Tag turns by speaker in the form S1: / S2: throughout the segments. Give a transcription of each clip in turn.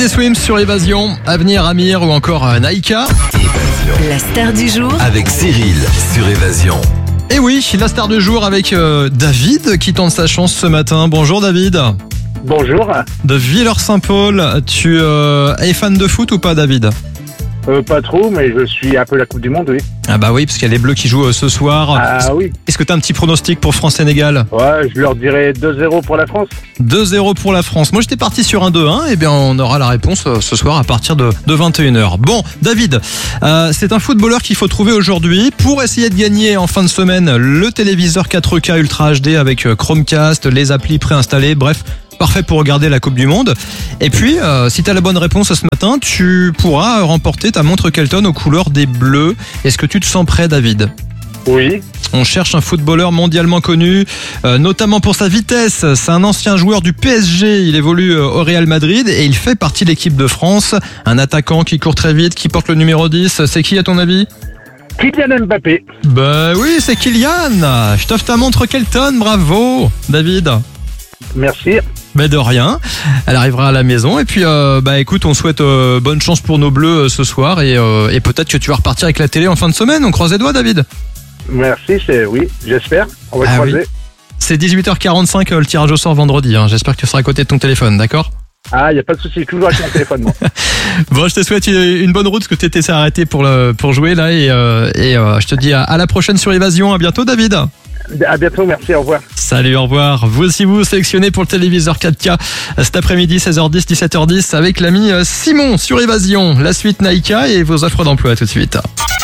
S1: Teddy Swims sur Évasion, Avenir, Amir ou encore Naïka.
S2: Évasion. La star du jour
S3: Avec Cyril sur Évasion.
S1: Et oui, la star du jour avec David qui tente sa chance ce matin. Bonjour David.
S4: Bonjour.
S1: De Villers-Saint-Paul, tu es fan de foot ou pas David ?
S4: Pas trop, mais je suis un peu la Coupe du Monde, oui.
S1: Ah bah oui, parce qu'il y a les Bleus qui jouent ce soir.
S4: Ah oui.
S1: Est-ce que tu as un petit pronostic pour France-Sénégal ?
S4: Ouais, je leur dirais 2-0 pour la France.
S1: 2-0 pour la France. Moi j'étais parti sur un 2-1, et bien on aura la réponse ce soir à partir de 21h. Bon, David, c'est un footballeur qu'il faut trouver aujourd'hui pour essayer de gagner en fin de semaine le téléviseur 4K Ultra HD avec Chromecast, les applis préinstallées, bref, parfait pour regarder la Coupe du Monde. Et puis, si tu as la bonne réponse ce matin, tu pourras remporter ta montre Kelton aux couleurs des Bleus. Est-ce que tu te sens prêt, David ?
S4: Oui.
S1: On cherche un footballeur mondialement connu, notamment pour sa vitesse. C'est un ancien joueur du PSG, il évolue au Real Madrid et il fait partie de l'équipe de France. Un attaquant qui court très vite, qui porte le numéro 10. C'est qui à ton avis ?
S4: Kylian Mbappé.
S1: Bah oui, c'est Kylian. Je t'offre ta montre Kelton, bravo, David.
S4: Merci.
S1: Mais de rien, elle arrivera à la maison et puis écoute, on souhaite bonne chance pour nos Bleus ce soir et peut-être que tu vas repartir avec la télé en fin de semaine. On croise les doigts, David.
S4: Merci, oui, j'espère. On va croiser.
S1: Oui. C'est 18h45 le tirage au sort vendredi. J'espère que tu seras à côté de ton téléphone, d'accord ?
S4: Ah, il n'y a pas de souci, toujours avec mon téléphone, moi.
S1: Bon, je te souhaite une bonne route parce que tu étais arrêté pour jouer là et je te dis à la prochaine sur Évasion. À bientôt, David.
S4: À bientôt, merci, au revoir.
S1: Salut, au revoir. Vous aussi, vous sélectionnez pour le téléviseur 4K cet après-midi, 16h10, 17h10 avec l'ami Simon sur Évasion. La suite Naïka et vos offres d'emploi tout de suite.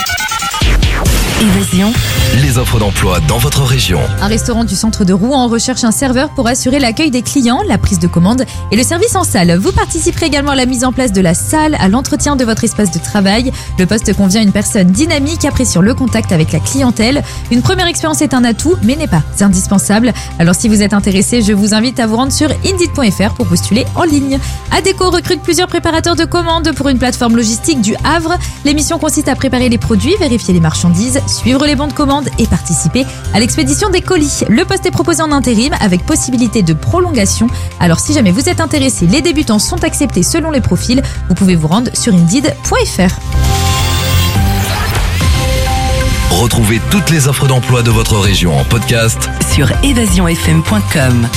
S2: Évasion.
S3: Les offres d'emploi dans votre région.
S5: Un restaurant du centre de Rouen recherche un serveur pour assurer l'accueil des clients, la prise de commande et le service en salle. Vous participerez également à la mise en place de la salle, à l'entretien de votre espace de travail. Le poste convient à une personne dynamique, appréciant le contact avec la clientèle. Une première expérience est un atout, mais n'est pas indispensable. Alors si vous êtes intéressé, je vous invite à vous rendre sur Indeed.fr pour postuler en ligne. Adéco recrute plusieurs préparateurs de commandes pour une plateforme logistique du Havre. L'émission consiste à préparer les produits, vérifier les marchandises, suivre les bons de commande et participer à l'expédition des colis. Le poste est proposé en intérim avec possibilité de prolongation. Alors si jamais vous êtes intéressé, les débutants sont acceptés selon les profils. Vous pouvez vous rendre sur Indeed.fr.
S3: Retrouvez toutes les offres d'emploi de votre région en podcast
S2: sur évasionfm.com.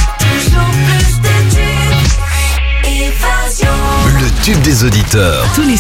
S3: Le tube des auditeurs.
S2: Tous les